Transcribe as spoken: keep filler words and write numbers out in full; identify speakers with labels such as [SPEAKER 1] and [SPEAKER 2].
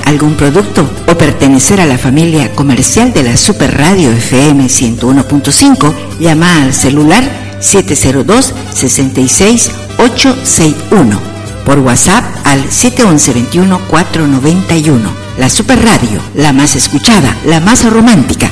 [SPEAKER 1] algún producto o pertenecer a la familia comercial de la Super Radio F M ciento uno punto cinco, llama al celular siete cero dos, seis seis, ocho seis uno, por WhatsApp al siete once, veintiuno, cuatrocientos noventa y uno. La Super Radio, la más escuchada, la más romántica,